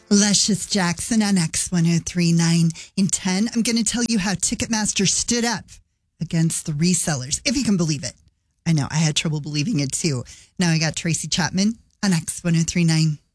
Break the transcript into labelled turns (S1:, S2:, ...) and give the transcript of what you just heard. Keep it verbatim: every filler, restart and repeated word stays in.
S1: Luscious Jackson on X ten thirty-nine. In ten, I'm going to tell you how Ticketmaster stood up against the resellers, if you can believe it. I know, I had trouble believing it too. Now I got Tracy Chapman on X ten thirty-nine.